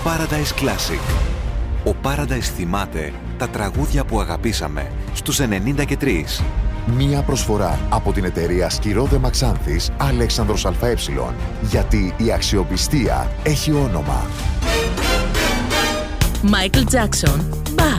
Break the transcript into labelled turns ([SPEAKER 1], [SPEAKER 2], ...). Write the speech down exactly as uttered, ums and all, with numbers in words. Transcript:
[SPEAKER 1] Paradise Classic. Ο Paradise θυμάται τα τραγούδια που αγαπήσαμε στους ενενήντα και τρία.
[SPEAKER 2] Μία προσφορά από την εταιρεία Σκυρόδε Μαξάνθης Αλέξανδρος ΑΕ. Γιατί η αξιοπιστία έχει όνομα.
[SPEAKER 3] Michael Jackson.